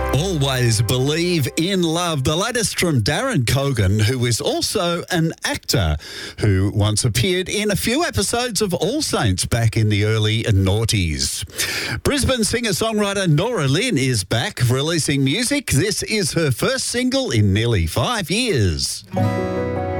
Always Believe in Love. The latest from Darren Cogan, who is also an actor who once appeared in a few episodes of All Saints back in the early noughties. Brisbane singer-songwriter Nora Lynn is back releasing music. This is her first single in nearly 5 years.